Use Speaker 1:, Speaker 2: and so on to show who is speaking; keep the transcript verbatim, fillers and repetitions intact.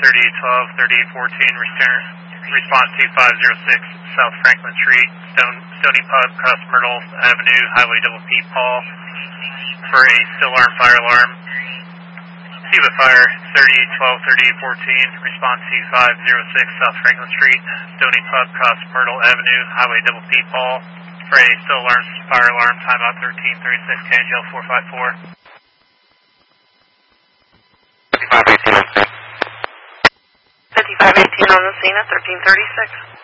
Speaker 1: thirty, twelve, thirty, fourteen, return, response two five zero six, South Franklin Street, Stone, Stony Pub, across Myrtle Avenue, Highway double P, Paul, for a still arm fire alarm. Cuba Fire thirty, twelve, thirty, fourteen, response two five zero six, South Franklin Street, Stony Pub, across Myrtle Avenue, Highway double P, Paul, for a still arm fire alarm, timeout thirteen thirty-six, Tangel four five four.
Speaker 2: fifty-five eighteen on the scene at thirteen thirty-six.